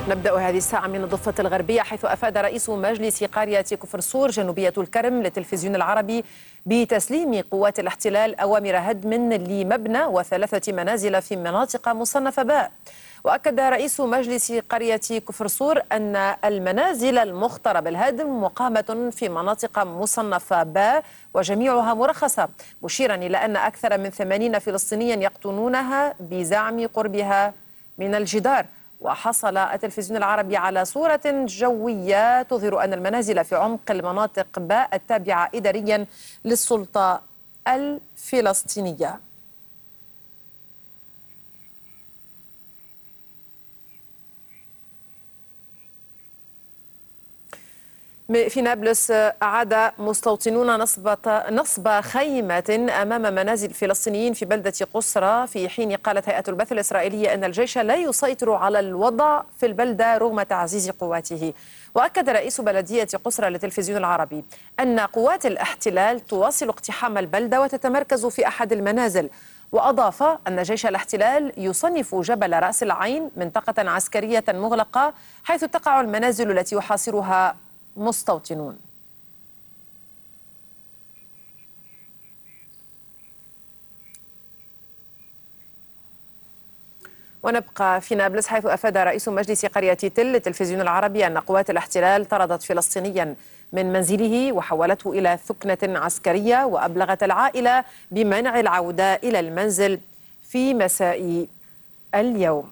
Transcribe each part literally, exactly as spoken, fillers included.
نبدأ هذه الساعة من الضفة الغربية، حيث أفاد رئيس مجلس قرية كفرسور جنوبية الكرم للتلفزيون العربي بتسليم قوات الاحتلال أوامر هدم لمبنى وثلاثة منازل في مناطق مصنفة باء. وأكد رئيس مجلس قرية كفرسور أن المنازل المخطرة بالهدم مقامة في مناطق مصنفة باء وجميعها مرخصة، مشيرا إلى أن أكثر من ثمانين فلسطينيا يقطنونها بزعم قربها من الجدار. وحصل التلفزيون العربي على صورة جوية تظهر أن المنازل في عمق المناطق باء التابعة إداريا للسلطة الفلسطينية. في نابلس أعاد مستوطنون نصب نصب خيمة أمام منازل فلسطينيين في بلدة قسرى، في حين قالت هيئة البث الإسرائيلية أن الجيش لا يسيطر على الوضع في البلدة رغم تعزيز قواته. وأكد رئيس بلدية قسرى للتلفزيون العربي أن قوات الاحتلال تواصل اقتحام البلدة وتتمركز في أحد المنازل. وأضاف أن جيش الاحتلال يصنف جبل رأس العين منطقة عسكرية مغلقة حيث تقع المنازل التي يحاصرها مستوطنون. ونبقى في نابلس، حيث أفاد رئيس مجلس قرية تل للتلفزيون العربي أن قوات الاحتلال طردت فلسطينيا من منزله وحولته إلى ثكنة عسكرية، وأبلغت العائلة بمنع العودة إلى المنزل في مساء اليوم.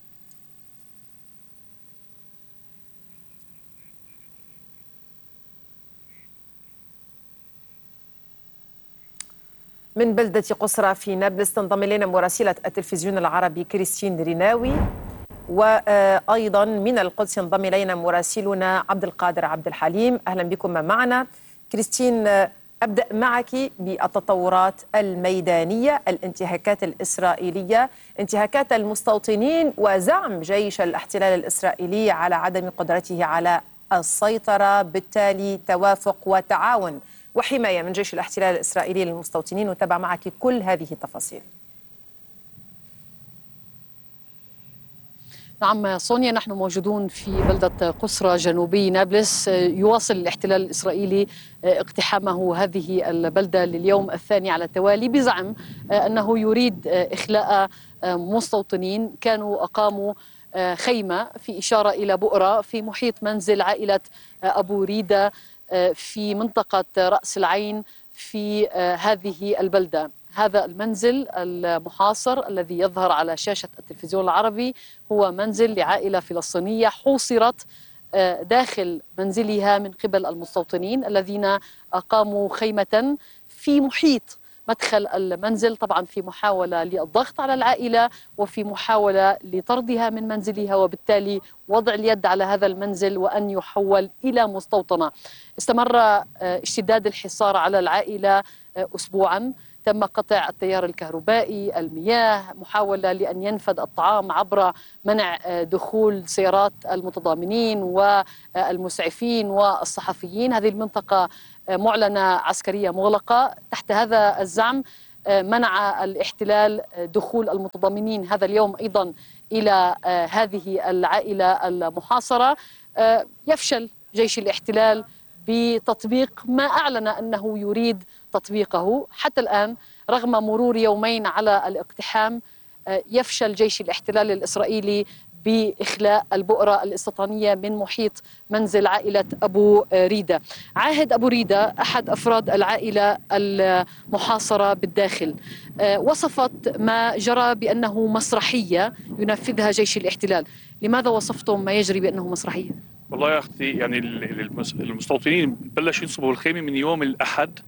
من بلدة قسرى في نابلس تنضم إلينا مراسلة التلفزيون العربي كريستين ريناوي، وأيضا من القدس ينضم إلينا مراسلنا عبد القادر عبد الحليم. أهلا بكم معنا. كريستين، أبدأ معك بالتطورات الميدانية، الانتهاكات الإسرائيلية، انتهاكات المستوطنين وزعم جيش الاحتلال الإسرائيلي على عدم قدرته على السيطرة، بالتالي توافق وتعاون وحماية من جيش الاحتلال الإسرائيلي للمستوطنين. وتابع معك كل هذه التفاصيل. نعم سونيا، نحن موجودون في بلدة قسرى جنوبي نابلس. يواصل الاحتلال الإسرائيلي اقتحامه هذه البلدة لليوم الثاني على التوالي بزعم أنه يريد إخلاء مستوطنين كانوا أقاموا خيمة في إشارة إلى بؤرة في محيط منزل عائلة أبو ريدة في منطقة رأس العين في هذه البلدة. هذا المنزل المحاصر الذي يظهر على شاشة التلفزيون العربي هو منزل لعائلة فلسطينية حوصرت داخل منزلها من قبل المستوطنين الذين أقاموا خيمة في محيط مدخل المنزل، طبعا في محاولة للضغط على العائلة وفي محاولة لطردها من منزلها، وبالتالي وضع اليد على هذا المنزل وأن يحول إلى مستوطنة. استمر اشتداد الحصار على العائلة أسبوعا، تم قطع التيار الكهربائي، المياه، محاولة لأن ينفذ الطعام عبر منع دخول سيارات المتضامنين والمسعفين والصحفيين. هذه المنطقة معلنة عسكرية مغلقة. تحت هذا الزعم منع الاحتلال دخول المتضامنين هذا اليوم أيضا إلى هذه العائلة المحاصرة. يفشل جيش الاحتلال بتطبيق ما أعلن أنه يريد تطبيقه حتى الآن رغم مرور يومين على الاقتحام. يفشل جيش الاحتلال الإسرائيلي بإخلاء البؤرة الاستيطانية من محيط منزل عائلة أبو ريدة. عاهد أبو ريدة أحد أفراد العائلة المحاصرة بالداخل، وصفت ما جرى بأنه مسرحية ينفذها جيش الاحتلال. لماذا وصفتم ما يجري بأنه مسرحية؟ والله يا أختي، يعني المستوطنين بلشوا ينصبوا الخيمة من يوم الأحد،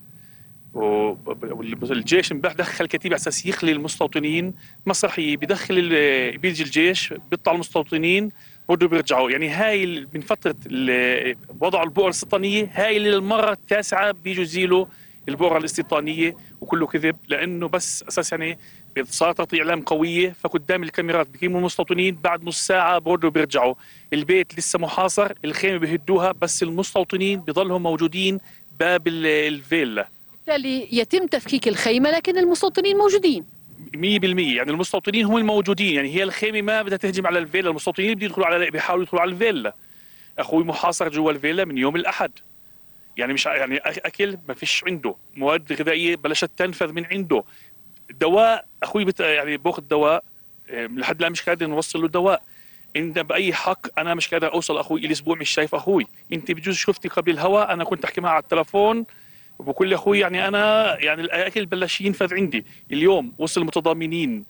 والجيش امبارح دخل كتيبة على اساس يخلي المستوطنين. مسرحيه، بدخل بيجي الجيش بيطلع المستوطنين بده بيرجعوا. يعني هاي من فتره وضعوا البؤر الاستيطانيه، هاي للمره التاسعه بيجوا يزيلوا البؤره الاستيطانيه، وكله كذب، لانه بس اساس يعني صارت تغطية اعلام قويه، فقدام الكاميرات بيقيموا المستوطنين بعد نص ساعه بده بيرجعوا. البيت لسه محاصر، الخيمه بيهدوها، بس المستوطنين بيضلهم موجودين باب الفيلا. بالتالي يتم تفكيك الخيمة لكن المستوطنين موجودين. مية بالمية. يعني المستوطنين هم الموجودين، يعني هي الخيمه ما بدها تهجم على الفيلا، المستوطنين بدهم يدخلوا على بيحاولوا يدخلوا على الفيلا. اخوي محاصر جوا الفيلا من يوم الاحد، يعني مش يعني اكل ما فيش عنده، مواد غذائيه بلشت تنفذ من عنده، دواء اخوي بت... يعني باخذ دواء لحد الان مش قادر نوصل له دواء. انت باي حق انا مش قادر اوصل اخوي، لي اسبوع مش شايف اخوي. انت بجوز شفتي قبل الهواء انا كنت احكي معه على التلفون وبقول لي اخوي يعني انا يعني الاكل بلش ينفذ عندي. اليوم وصل متضامنين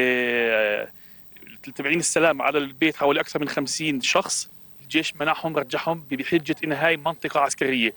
اه... تبعين السلام على البيت حوالي اكثر من خمسين شخص، الجيش منعهم رجعهم بحجه ان هاي منطقه عسكريه.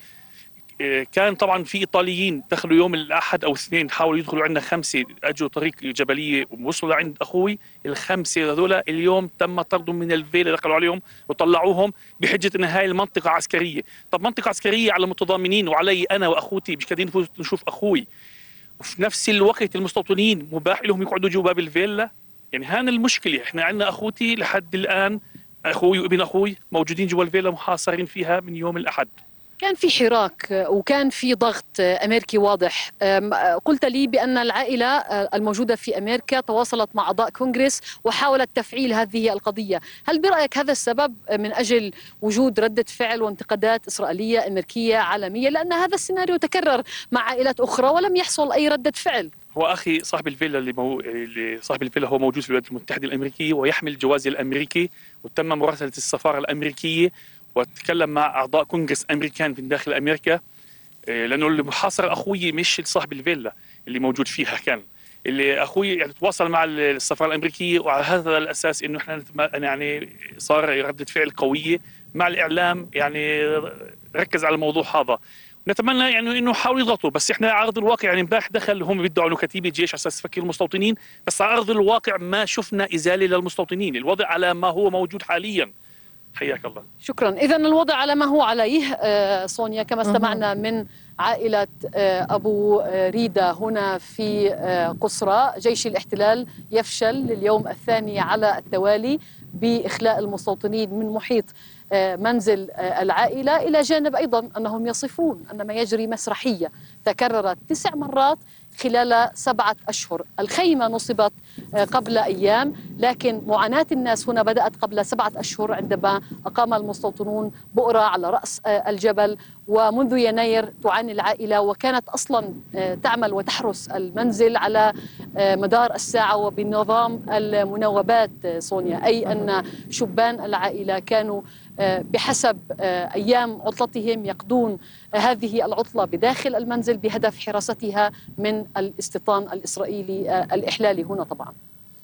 كان طبعا في ايطاليين دخلوا يوم الاحد او الاثنين، حاولوا يدخلوا عندنا خمسه، اجوا طريق جبليه ووصلوا لعند اخوي. الخمسه هذول اليوم تم طردهم من الفيلا، دخلوا عليهم وطلعوهم بحجه ان هاي المنطقه عسكريه. طب منطقه عسكريه على متضامنين وعلي انا واخوتي مش قادرين نشوف اخوي، وفي نفس الوقت المستوطنين مباح لهم يقعدوا جوا باب الفيلا. يعني هان المشكله، احنا عندنا اخوتي لحد الان اخوي وابن اخوي موجودين جوا الفيلا محاصرين فيها من يوم الاحد. كان في حراك وكان في ضغط أمريكي واضح. قلت لي بأن العائلة الموجودة في أمريكا تواصلت مع أعضاء كونغرس وحاولت تفعيل هذه القضية. هل برأيك هذا السبب من أجل وجود ردة فعل وانتقادات إسرائيلية أمريكية عالمية؟ لأن هذا السيناريو تكرر مع عائلات أخرى ولم يحصل أي ردة فعل. هو اخي صاحب الفيلا اللي, مو... اللي صاحب الفيلا هو موجود في الولايات المتحده الامريكيه ويحمل الجواز الامريكي، وتم مراسله السفاره الامريكيه وتكلم مع اعضاء كونغرس امريكان من داخل امريكا، لانه اللي محاصر اخوي مش صاحب الفيلا اللي موجود فيها، كان اللي اخوي يعني تواصل مع السفاره الامريكيه، وعلى هذا الاساس انه احنا يعني صار رده فعل قويه مع الاعلام، يعني ركز على الموضوع هذا. نتمنى يعني انه يحاولوا يضغطوا، بس احنا على ارض الواقع يعني امبارح دخل هم بيدعوا انه كتيبه جيش على اساس تفكير المستوطنين، بس على ارض الواقع ما شفنا ازاله للمستوطنين، الوضع على ما هو موجود حاليا. حياك الله. شكرا. إذا الوضع على ما هو عليه. آه سونيا، كما استمعنا من عائلة آه أبو آه ريدة هنا في آه قصرى، جيش الاحتلال يفشل لليوم الثاني على التوالي بإخلاء المستوطنين من محيط آه منزل آه العائلة، إلى جانب أيضا أنهم يصفون أن ما يجري مسرحية تكررت تسع مرات خلال سبعة أشهر. الخيمة نصبت قبل أيام، لكن معاناة الناس هنا بدأت قبل سبعة أشهر عندما أقام المستوطنون بؤرة على رأس الجبل، ومنذ يناير تعاني العائلة، وكانت أصلا تعمل وتحرس المنزل على مدار الساعة وبنظام المناوبات سونيا، أي أن شبان العائلة كانوا بحسب أيام عطلتهم يقضون هذه العطلة بداخل المنزل بهدف حراستها من الاستيطان الإسرائيلي الإحلالي هنا طبعا.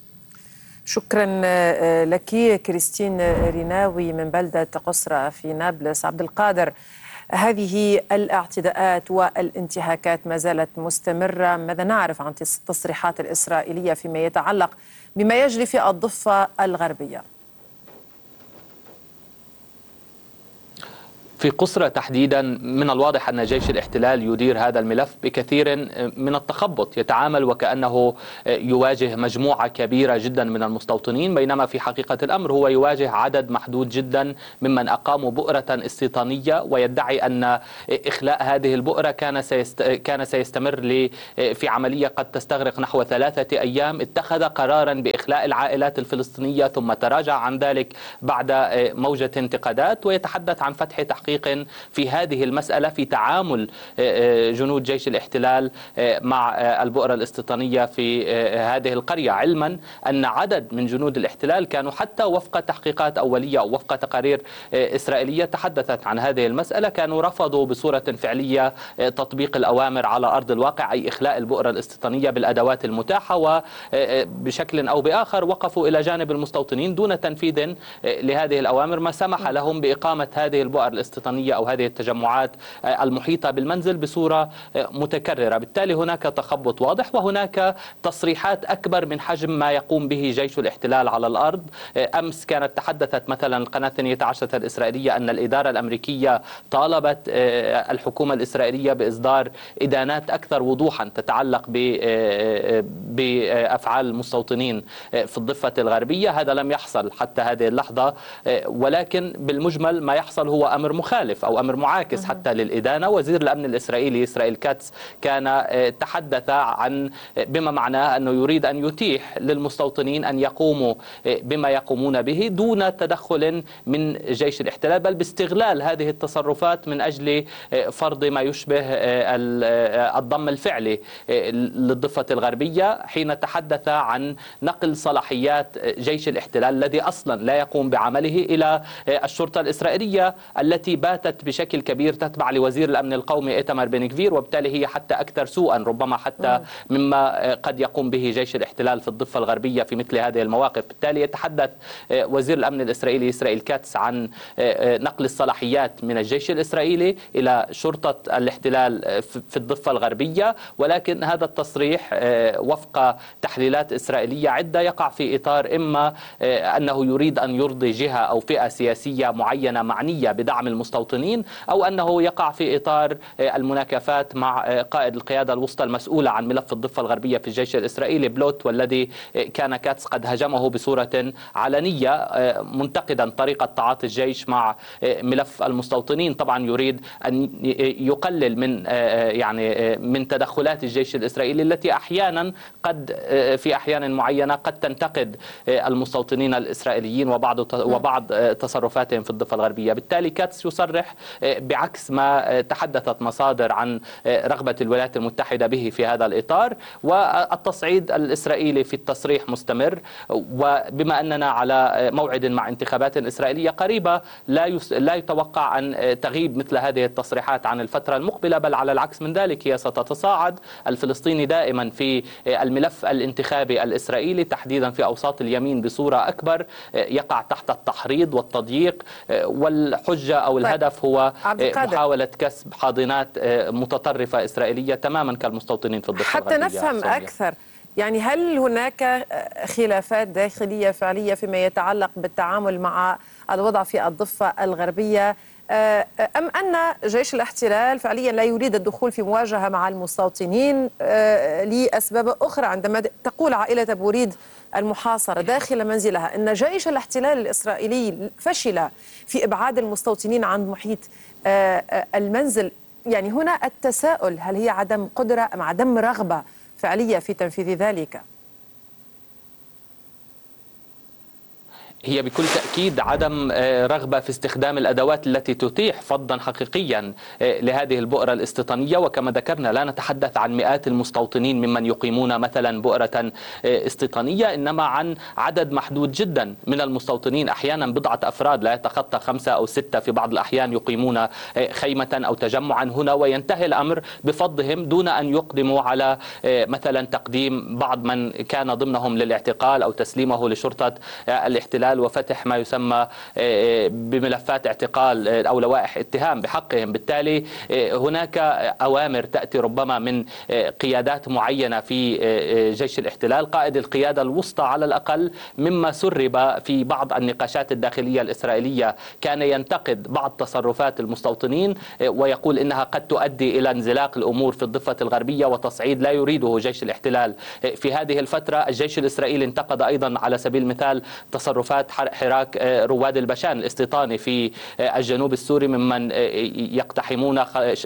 شكرا لك كريستين ريناوي من بلدة قصرى في نابلس. عبد القادر، هذه الاعتداءات والانتهاكات ما زالت مستمرة، ماذا نعرف عن التصريحات الإسرائيلية فيما يتعلق بما يجري في الضفة الغربية؟ في قصرى تحديدا من الواضح أن جيش الاحتلال يدير هذا الملف بكثير من التخبط، يتعامل وكأنه يواجه مجموعة كبيرة جدا من المستوطنين، بينما في حقيقة الأمر هو يواجه عدد محدود جدا ممن أقاموا بؤرة استيطانية، ويدعي أن إخلاء هذه البؤرة كان سيست... كان سيستمر ل... في عملية قد تستغرق نحو ثلاثة أيام. اتخذ قرارا بإخلاء العائلات الفلسطينية ثم تراجع عن ذلك بعد موجة انتقادات، ويتحدث عن فتح تحقيق في هذه المسألة في تعامل جنود جيش الاحتلال مع البؤرة الاستيطانية في هذه القرية، علما أن عدد من جنود الاحتلال كانوا حتى وفق تحقيقات أولية أو وفق تقارير إسرائيلية تحدثت عن هذه المسألة كانوا رفضوا بصورة فعلية تطبيق الأوامر على أرض الواقع، أي إخلاء البؤرة الاستيطانية بالأدوات المتاحة، وبشكل أو بآخر وقفوا إلى جانب المستوطنين دون تنفيذ لهذه الأوامر، ما سمح لهم بإقامة هذه البؤر الاستيطانية أو هذه التجمعات المحيطة بالمنزل بصورة متكررة. بالتالي هناك تخبط واضح، وهناك تصريحات أكبر من حجم ما يقوم به جيش الاحتلال على الأرض. أمس كانت تحدثت مثلا القناة اثنتي عشرة الإسرائيلية أن الإدارة الأمريكية طالبت الحكومة الإسرائيلية بإصدار إدانات أكثر وضوحا تتعلق بأفعال المستوطنين في الضفة الغربية. هذا لم يحصل حتى هذه اللحظة، ولكن بالمجمل ما يحصل هو أمر مخيف. مخالف أو أمر معاكس حتى للإدانة. وزير الأمن الإسرائيلي إسرائيل كاتس كان تحدث عن بما معناه أنه يريد أن يتيح للمستوطنين أن يقوموا بما يقومون به دون تدخل من جيش الاحتلال، بل باستغلال هذه التصرفات من أجل فرض ما يشبه الضم الفعلي للضفة الغربية، حين تحدث عن نقل صلاحيات جيش الاحتلال الذي أصلا لا يقوم بعمله إلى الشرطة الإسرائيلية التي باتت بشكل كبير تتبع لوزير الأمن القومي إيتمار بن غفير، وبالتالي هي حتى أكثر سوءا ربما حتى مما قد يقوم به جيش الاحتلال في الضفة الغربية في مثل هذه المواقف. بالتالي يتحدث وزير الأمن الإسرائيلي إسرائيل كاتس عن نقل الصلاحيات من الجيش الإسرائيلي إلى شرطة الاحتلال في الضفة الغربية، ولكن هذا التصريح وفق تحليلات إسرائيلية عدة يقع في إطار إما أنه يريد أن يرضي جهة أو فئة سياسية معينة معنية بدعم المستوطنين، أو أنه يقع في إطار المناكفات مع قائد القيادة الوسطى المسؤولة عن ملف الضفة الغربية في الجيش الإسرائيلي بلوت، والذي كان كاتس قد هجمه بصورة علنية منتقدا طريقة تعاطي الجيش مع ملف المستوطنين. طبعا يريد أن يقلل من يعني من تدخلات الجيش الإسرائيلي التي أحيانا قد في أحيان معينة قد تنتقد المستوطنين الإسرائيليين وبعض وبعض تصرفاتهم في الضفة الغربية. بالتالي كاتس يصرح بعكس ما تحدثت مصادر عن رغبة الولايات المتحدة به في هذا الإطار، والتصعيد الإسرائيلي في التصريح مستمر. وبما أننا على موعد مع انتخابات إسرائيلية قريبة لا يس... لا يتوقع أن تغيب مثل هذه التصريحات عن الفترة المقبلة، بل على العكس من ذلك هي ستتصاعد. الفلسطيني دائما في الملف الانتخابي الإسرائيلي تحديدا في أوساط اليمين بصورة أكبر يقع تحت التحريض والتضييق، والحجة أو الهدف هو محاولة كسب حاضنات متطرفة إسرائيلية تماما كالمستوطنين في الضفة حتى الغربية. نفهم سوريا. أكثر، يعني هل هناك خلافات داخلية فعلية فيما يتعلق بالتعامل مع الوضع في الضفة الغربية، أم أن جيش الاحتلال فعليا لا يريد الدخول في مواجهة مع المستوطنين لأسباب أخرى؟ عندما تقول عائلة بوريد المحاصرة داخل منزلها أن جيش الاحتلال الإسرائيلي فشل في إبعاد المستوطنين عن محيط المنزل، يعني هنا التساؤل هل هي عدم قدرة أم عدم رغبة فعلية في تنفيذ ذلك؟ هي بكل تأكيد عدم رغبة في استخدام الأدوات التي تتيح فضا حقيقيا لهذه البؤرة الاستيطانية. وكما ذكرنا لا نتحدث عن مئات المستوطنين ممن يقيمون مثلا بؤرة استيطانية، إنما عن عدد محدود جدا من المستوطنين، أحيانا بضعة أفراد لا يتخطى خمسة أو ستة في بعض الأحيان يقيمون خيمة أو تجمعا هنا، وينتهي الأمر بفضهم دون أن يقدموا على مثلا تقديم بعض من كان ضمنهم للاعتقال أو تسليمه لشرطة الاحتلال وفتح ما يسمى بملفات اعتقال أو لوائح اتهام بحقهم. بالتالي هناك أوامر تأتي ربما من قيادات معينة في جيش الاحتلال، قائد القيادة الوسطى على الأقل مما سرب في بعض النقاشات الداخلية الإسرائيلية كان ينتقد بعض تصرفات المستوطنين ويقول إنها قد تؤدي إلى انزلاق الأمور في الضفة الغربية وتصعيد لا يريده جيش الاحتلال. في هذه الفترة الجيش الإسرائيلي انتقد أيضا على سبيل المثال تصرفات حراك رواد البشان الاستيطاني في الجنوب السوري ممن يقتحمون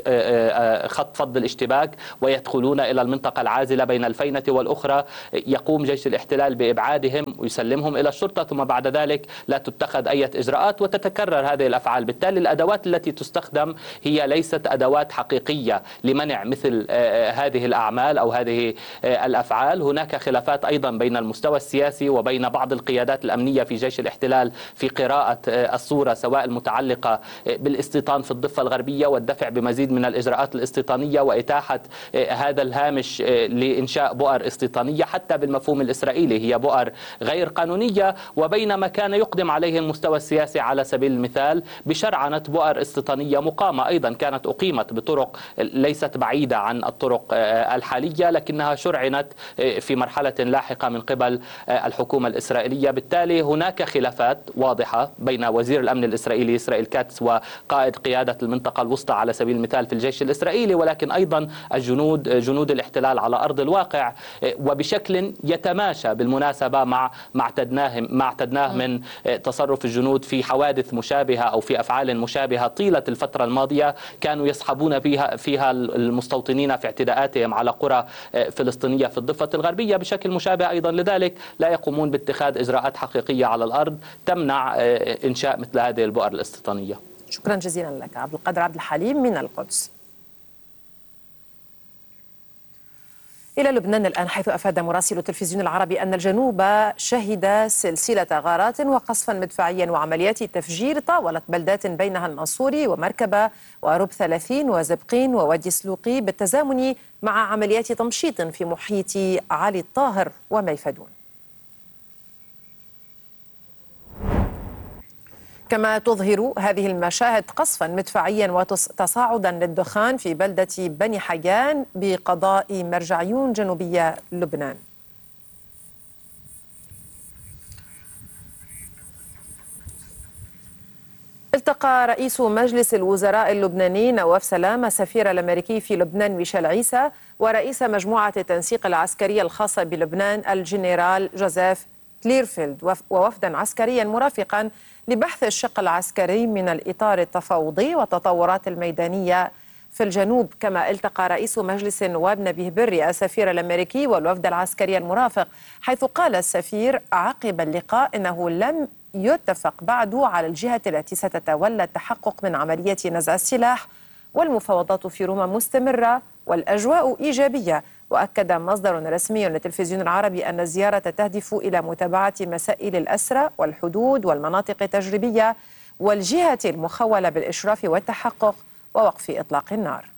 خط فض الاشتباك ويدخلون إلى المنطقة العازلة بين الفينة والأخرى. يقوم جيش الاحتلال بإبعادهم ويسلمهم إلى الشرطة، ثم بعد ذلك لا تتخذ أي إجراءات وتتكرر هذه الأفعال. بالتالي الأدوات التي تستخدم هي ليست أدوات حقيقية لمنع مثل هذه الأعمال أو هذه الأفعال. هناك خلافات أيضا بين المستوى السياسي وبين بعض القيادات الأمنية في جيش الاحتلال في قراءة الصورة سواء المتعلقة بالاستيطان في الضفة الغربية والدفع بمزيد من الإجراءات الاستيطانية وإتاحة هذا الهامش لإنشاء بؤر استيطانية حتى بالمفهوم الإسرائيلي هي بؤر غير قانونية، وبين ما كان يقدم عليه المستوى السياسي على سبيل المثال بشرعنة بؤر استيطانية مقامة أيضا كانت أقيمت بطرق ليست بعيدة عن الطرق الحالية لكنها شرعنت في مرحلة لاحقة من قبل الحكومة الإسرائيلية. بالتالي هناك هناك خلافات واضحة بين وزير الأمن الإسرائيلي إسرائيل كاتس وقائد قيادة المنطقة الوسطى على سبيل المثال في الجيش الإسرائيلي، ولكن أيضا الجنود جنود الاحتلال على أرض الواقع، وبشكل يتماشى بالمناسبة مع ما اعتدناه ما اعتدناه من تصرف الجنود في حوادث مشابهة أو في أفعال مشابهة طيلة الفترة الماضية، كانوا يصحبون فيها فيها المستوطنين في اعتداءاتهم على قرى فلسطينية في الضفة الغربية. بشكل مشابه أيضا لذلك لا يقومون باتخاذ إجراءات حقيقية على الأرض تمنع إنشاء مثل هذه البؤر الاستيطانية. شكرا جزيلا لك عبد القادر عبد الحليم من القدس. إلى لبنان الآن، حيث أفاد مراسل التلفزيون العربي أن الجنوب شهد سلسلة غارات وقصفا مدفعيا وعمليات تفجير طاولت بلدات بينها المنصوري ومركبة ورب ثلاثين وزبقين ووادي سلوقي، بالتزامن مع عمليات تمشيط في محيط علي الطاهر وميفدون. كما تظهر هذه المشاهد قصفا مدفعيا وتصاعدا للدخان في بلدة بني حيان بقضاء مرجعيون جنوبية لبنان. التقى رئيس مجلس الوزراء اللبناني نواف سلام السفير الأمريكي في لبنان ميشيل عيسى ورئيس مجموعة التنسيق العسكرية الخاصة بلبنان الجنرال جوزيف كليرفيلد، ووفدا عسكريا مرافقا لبحث الشق العسكري من الإطار التفاوضي والتطورات الميدانية في الجنوب. كما التقى رئيس مجلس النواب نبيه بري السفير الأمريكي والوفد العسكري المرافق، حيث قال السفير عقب اللقاء إنه لم يتفق بعد على الجهة التي ستتولى التحقق من عملية نزع السلاح، والمفاوضات في روما مستمرة والأجواء إيجابية. وأكد مصدر رسمي للتلفزيون العربي أن الزيارة تهدف إلى متابعة مسائل الأسرى والحدود والمناطق التجريبية والجهة المخولة بالإشراف والتحقق ووقف إطلاق النار.